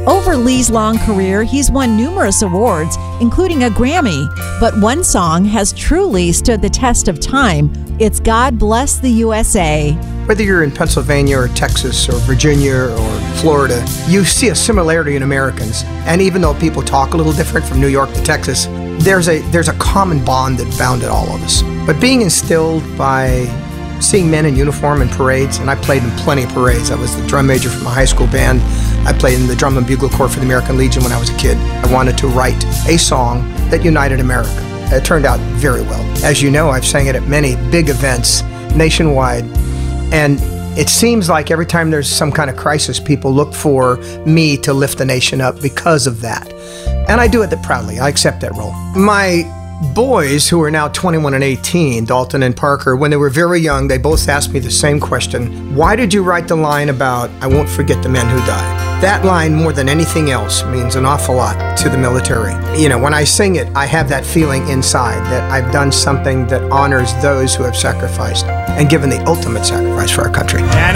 Over Lee's long career, he's won numerous awards, including a Grammy. But one song has truly stood the test of time. It's God Bless the USA. Whether you're in Pennsylvania or Texas or Virginia or Florida, you see a similarity in Americans. And even though people talk a little different from New York to Texas, there's a common bond that bounded all of us. But being instilled by seeing men in uniform in parades, and I played in plenty of parades. I was the drum major for my high school band. I played in the drum and bugle corps for the American Legion when I was a kid. I wanted to write a song that united America. It turned out very well. As you know, I've sang it at many big events nationwide. And it seems like every time there's some kind of crisis, people look for me to lift the nation up because of that. And I do it proudly. I accept that role. My boys, who are now 21 and 18, Dalton and Parker, when they were very young, they both asked me the same question. Why did you write the line about, I won't forget the men who died? That line, more than anything else, means an awful lot to the military. You know, when I sing it, I have that feeling inside that I've done something that honors those who have sacrificed and given the ultimate sacrifice for our country.